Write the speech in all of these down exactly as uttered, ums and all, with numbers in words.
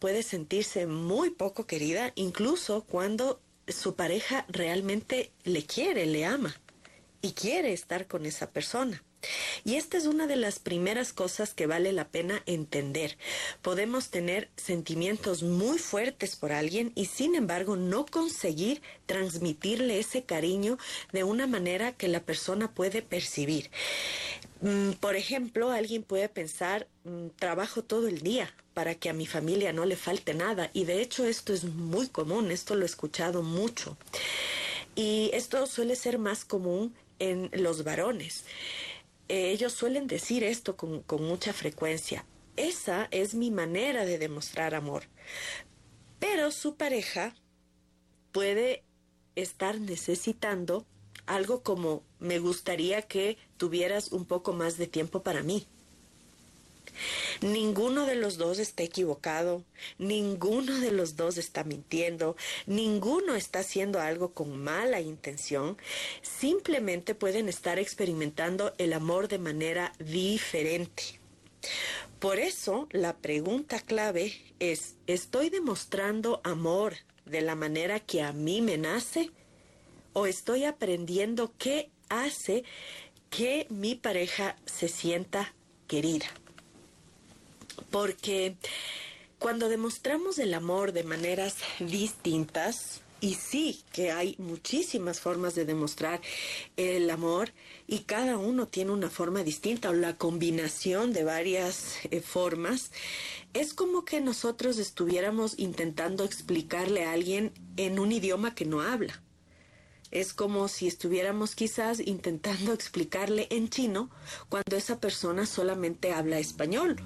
puede sentirse muy poco querida, incluso cuando su pareja realmente le quiere, le ama y quiere estar con esa persona. Y esta es una de las primeras cosas que vale la pena entender. Podemos tener sentimientos muy fuertes por alguien y sin embargo no conseguir transmitirle ese cariño de una manera que la persona puede percibir. Por ejemplo, alguien puede pensar, trabajo todo el día para que a mi familia no le falte nada, y de hecho esto es muy común, esto lo he escuchado mucho. Y esto suele ser más común en los varones. Eh, ellos suelen decir esto con, con mucha frecuencia. Esa es mi manera de demostrar amor. Pero su pareja puede estar necesitando algo como: me gustaría que tuvieras un poco más de tiempo para mí. Ninguno de los dos está equivocado, ninguno de los dos está mintiendo, ninguno está haciendo algo con mala intención. Simplemente pueden estar experimentando el amor de manera diferente. Por eso, la pregunta clave es: ¿estoy demostrando amor de la manera que a mí me nace? ¿O estoy aprendiendo qué hace que mi pareja se sienta querida? Porque cuando demostramos el amor de maneras distintas, y sí que hay muchísimas formas de demostrar el amor y cada uno tiene una forma distinta, o la combinación de varias eh, formas, es como que nosotros estuviéramos intentando explicarle a alguien en un idioma que no habla. Es como si estuviéramos quizás intentando explicarle en chino cuando esa persona solamente habla español.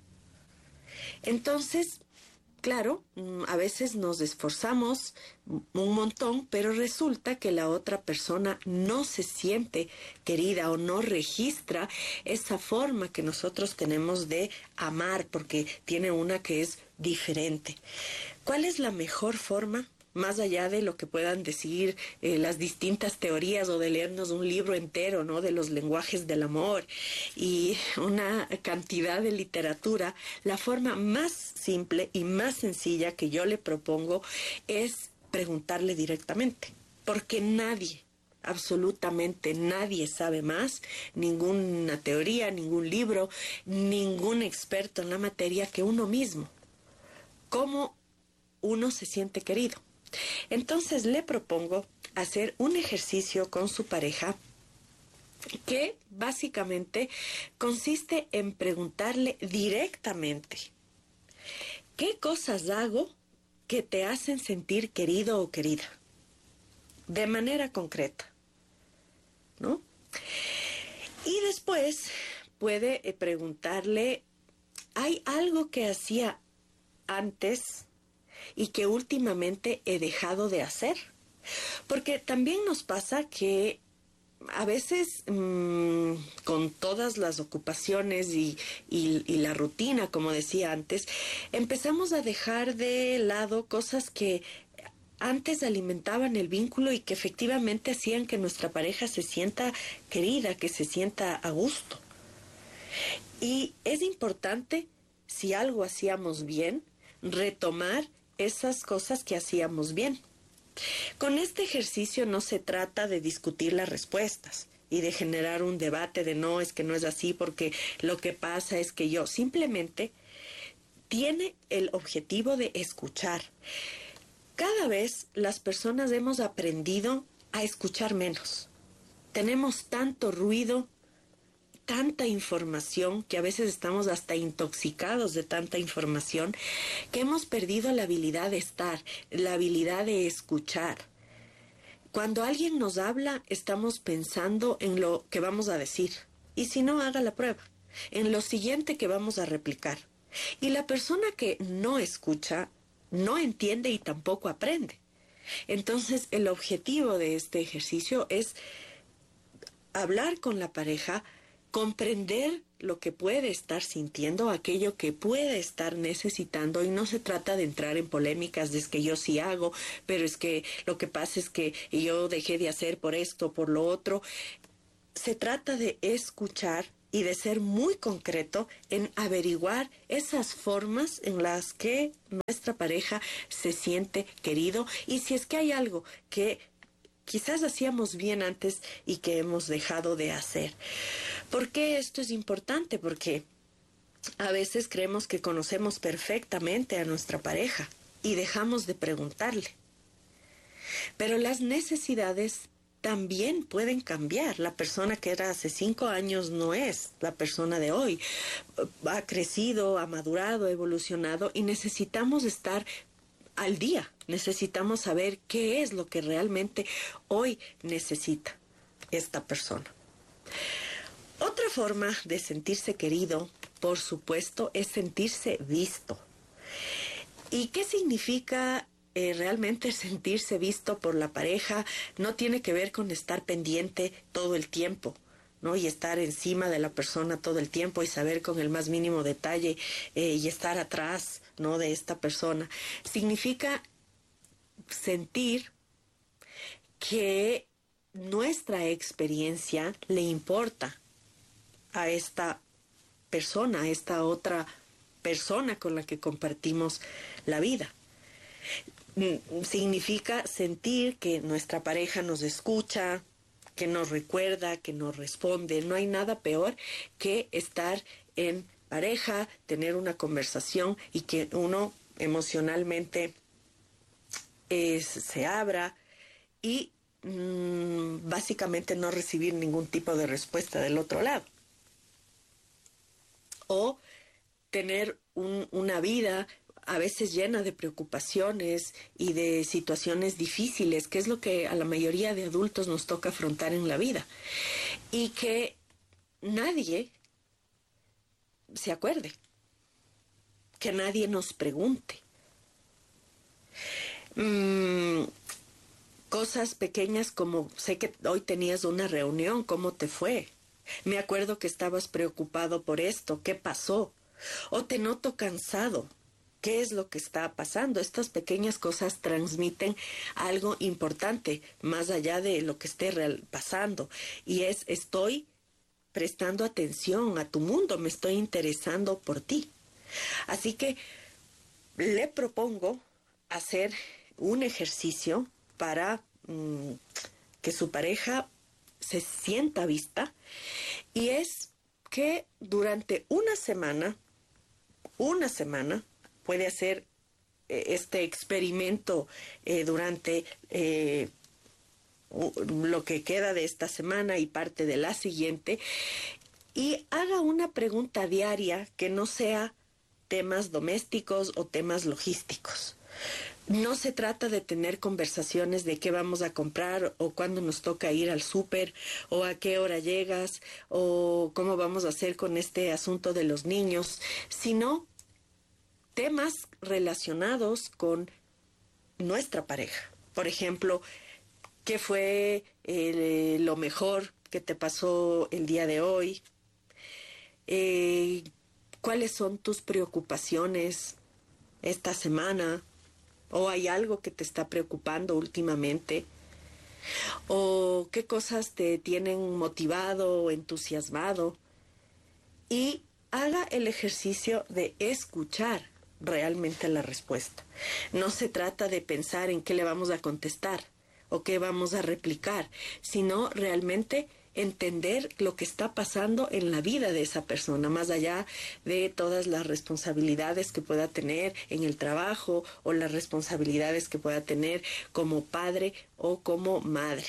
Entonces, claro, a veces nos esforzamos un montón, pero resulta que la otra persona no se siente querida o no registra esa forma que nosotros tenemos de amar, porque tiene una que es diferente. ¿Cuál es la mejor forma? Más allá de lo que puedan decir eh, las distintas teorías, o de leernos un libro entero, ¿no?, de los lenguajes del amor y una cantidad de literatura, la forma más simple y más sencilla que yo le propongo es preguntarle directamente, porque nadie, absolutamente nadie sabe más, ninguna teoría, ningún libro, ningún experto en la materia que uno mismo. ¿Cómo uno se siente querido? Entonces le propongo hacer un ejercicio con su pareja que básicamente consiste en preguntarle directamente: ¿qué cosas hago que te hacen sentir querido o querida? De manera concreta, ¿no? Y después puede preguntarle: ¿hay algo que hacía antes y que últimamente he dejado de hacer? Porque también nos pasa que a veces mmm, con todas las ocupaciones y, y, y la rutina, como decía antes, empezamos a dejar de lado cosas que antes alimentaban el vínculo y que efectivamente hacían que nuestra pareja se sienta querida, que se sienta a gusto. Y es importante, si algo hacíamos bien, retomar esas cosas que hacíamos bien. Con este ejercicio no se trata de discutir las respuestas y de generar un debate de no, es que no es así porque lo que pasa es que yo. Simplemente tiene el objetivo de escuchar. Cada vez las personas hemos aprendido a escuchar menos. Tenemos tanto ruido, tanta información, que a veces estamos hasta intoxicados de tanta información, que hemos perdido la habilidad de estar, la habilidad de escuchar. Cuando alguien nos habla, estamos pensando en lo que vamos a decir. Y si no, haga la prueba. En lo siguiente que vamos a replicar. Y la persona que no escucha, no entiende y tampoco aprende. Entonces, el objetivo de este ejercicio es hablar con la pareja, comprender lo que puede estar sintiendo, aquello que puede estar necesitando, y no se trata de entrar en polémicas de es que yo sí hago, pero es que lo que pasa es que yo dejé de hacer por esto, por lo otro. Se trata de escuchar y de ser muy concreto en averiguar esas formas en las que nuestra pareja se siente querido y si es que hay algo que quizás hacíamos bien antes y que hemos dejado de hacer. ¿Por qué esto es importante? Porque a veces creemos que conocemos perfectamente a nuestra pareja y dejamos de preguntarle. Pero las necesidades también pueden cambiar. La persona que era hace cinco años no es la persona de hoy. Ha crecido, ha madurado, ha evolucionado y necesitamos estar al día. Necesitamos saber qué es lo que realmente hoy necesita esta persona. Otra forma de sentirse querido, por supuesto, es sentirse visto. ¿Y qué significa eh, realmente sentirse visto por la pareja? No tiene que ver con estar pendiente todo el tiempo, ¿no? Y estar encima de la persona todo el tiempo y saber con el más mínimo detalle eh, y estar atrás, ¿no?, de esta persona. Significa sentir que nuestra experiencia le importa a esta persona, a esta otra persona con la que compartimos la vida. Significa sentir que nuestra pareja nos escucha, que nos recuerda, que nos responde. No hay nada peor que estar en pareja, tener una conversación y que uno emocionalmente eh, se abra y mmm, básicamente no recibir ningún tipo de respuesta del otro lado. O tener un, una vida a veces llena de preocupaciones y de situaciones difíciles, que es lo que a la mayoría de adultos nos toca afrontar en la vida. Y que nadie se acuerde, que nadie nos pregunte. Mm, cosas pequeñas como, sé que hoy tenías una reunión, ¿cómo te fue? Me acuerdo que estabas preocupado por esto, ¿qué pasó? O te noto cansado, ¿qué es lo que está pasando? Estas pequeñas cosas transmiten algo importante, más allá de lo que esté real pasando, y es, estoy prestando atención a tu mundo, me estoy interesando por ti. Así que le propongo hacer un ejercicio para mmm, que su pareja se sienta vista, y es que durante una semana, una semana, puede hacer eh, este experimento eh, durante eh, lo que queda de esta semana y parte de la siguiente, y haga una pregunta diaria que no sea temas domésticos o temas logísticos. No se trata de tener conversaciones de qué vamos a comprar o cuándo nos toca ir al súper o a qué hora llegas o cómo vamos a hacer con este asunto de los niños, sino temas relacionados con nuestra pareja. Por ejemplo, ¿qué fue eh, lo mejor que te pasó el día de hoy? Eh, ¿Cuáles son tus preocupaciones esta semana? ¿O hay algo que te está preocupando últimamente? ¿O qué cosas te tienen motivado o entusiasmado? Y haga el ejercicio de escuchar realmente la respuesta. No se trata de pensar en qué le vamos a contestar o qué vamos a replicar, sino realmente entender lo que está pasando en la vida de esa persona, más allá de todas las responsabilidades que pueda tener en el trabajo o las responsabilidades que pueda tener como padre o como madre.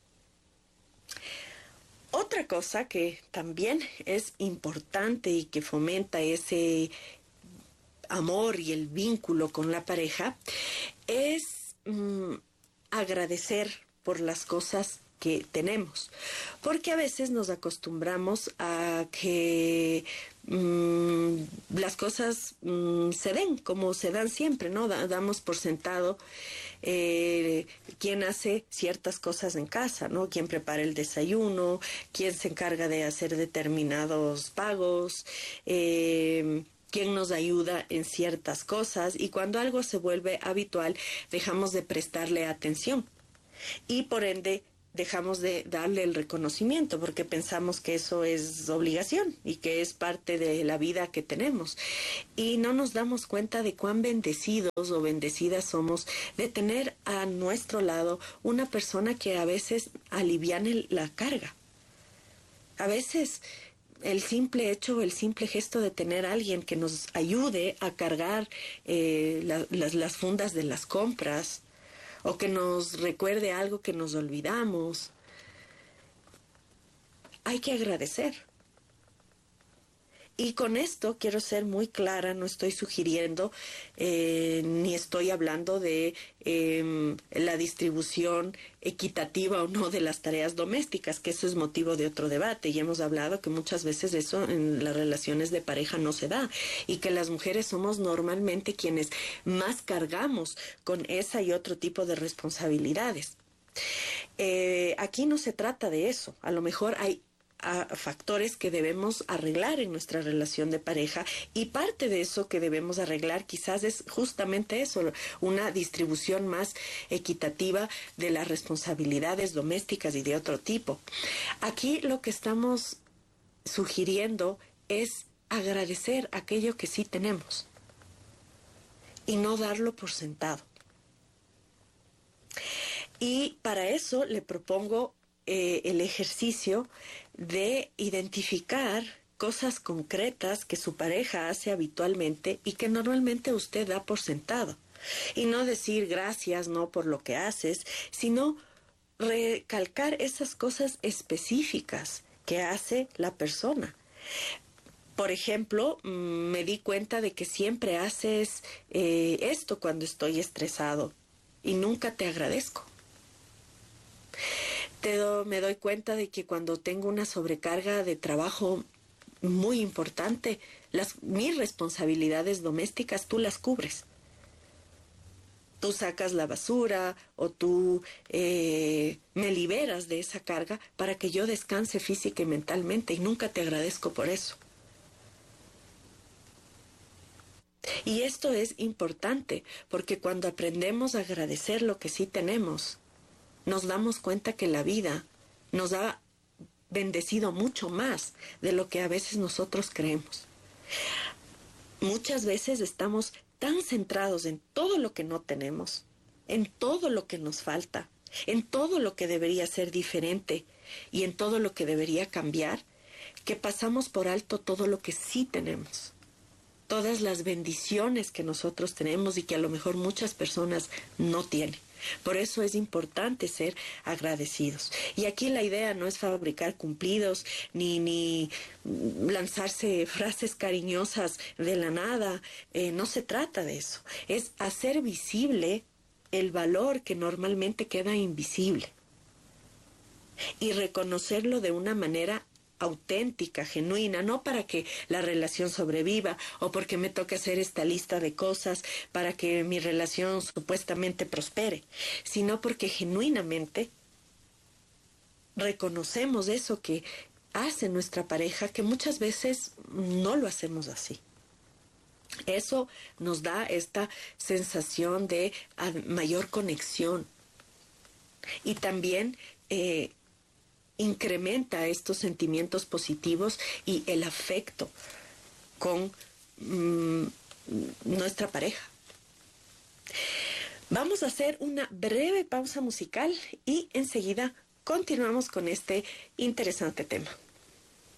Otra cosa que también es importante y que fomenta ese amor y el vínculo con la pareja es mmm, agradecer por las cosas que tenemos, porque a veces nos acostumbramos a que mmm, las cosas mmm, se den como se dan siempre, ¿no? Da, damos por sentado eh, quién hace ciertas cosas en casa, ¿no? Quién prepara el desayuno, quién se encarga de hacer determinados pagos, eh, quién nos ayuda en ciertas cosas, y cuando algo se vuelve habitual dejamos de prestarle atención y por ende dejamos de darle el reconocimiento porque pensamos que eso es obligación y que es parte de la vida que tenemos. Y no nos damos cuenta de cuán bendecidos o bendecidas somos de tener a nuestro lado una persona que a veces aliviane la carga. A veces el simple hecho, el simple gesto de tener a alguien que nos ayude a cargar eh, la, las, las fundas de las compras, o que nos recuerde algo que nos olvidamos. Hay que agradecer. Y con esto quiero ser muy clara, no estoy sugiriendo eh, ni estoy hablando de eh, la distribución equitativa o no de las tareas domésticas, que eso es motivo de otro debate y hemos hablado que muchas veces eso en las relaciones de pareja no se da y que las mujeres somos normalmente quienes más cargamos con esa y otro tipo de responsabilidades. Eh, aquí no se trata de eso, a lo mejor hay a factores que debemos arreglar en nuestra relación de pareja y parte de eso que debemos arreglar quizás es justamente eso, una distribución más equitativa de las responsabilidades domésticas y de otro tipo. Aquí lo que estamos sugiriendo es agradecer aquello que sí tenemos y no darlo por sentado. Y para eso le propongo eh, el ejercicio de identificar cosas concretas que su pareja hace habitualmente y que normalmente usted da por sentado. Y no decir gracias, no por lo que haces, sino recalcar esas cosas específicas que hace la persona. Por ejemplo, me di cuenta de que siempre haces eh, esto cuando estoy estresado y nunca te agradezco. Te do, me doy cuenta de que cuando tengo una sobrecarga de trabajo muy importante, las, mis responsabilidades domésticas tú las cubres. Tú sacas la basura o tú eh, me liberas de esa carga para que yo descanse física y mentalmente y nunca te agradezco por eso. Y esto es importante porque cuando aprendemos a agradecer lo que sí tenemos, nos damos cuenta que la vida nos ha bendecido mucho más de lo que a veces nosotros creemos. Muchas veces estamos tan centrados en todo lo que no tenemos, en todo lo que nos falta, en todo lo que debería ser diferente y en todo lo que debería cambiar, que pasamos por alto todo lo que sí tenemos. Todas las bendiciones que nosotros tenemos y que a lo mejor muchas personas no tienen. Por eso es importante ser agradecidos. Y aquí la idea no es fabricar cumplidos ni, ni lanzarse frases cariñosas de la nada. Eh, no se trata de eso. Es hacer visible el valor que normalmente queda invisible y reconocerlo de una manera auténtica, genuina, no para que la relación sobreviva o porque me toque hacer esta lista de cosas para que mi relación supuestamente prospere, sino porque genuinamente reconocemos eso que hace nuestra pareja, que muchas veces no lo hacemos así. Eso nos da esta sensación de mayor conexión y también eh, incrementa estos sentimientos positivos y el afecto con mmm, nuestra pareja. Vamos a hacer una breve pausa musical y enseguida continuamos con este interesante tema.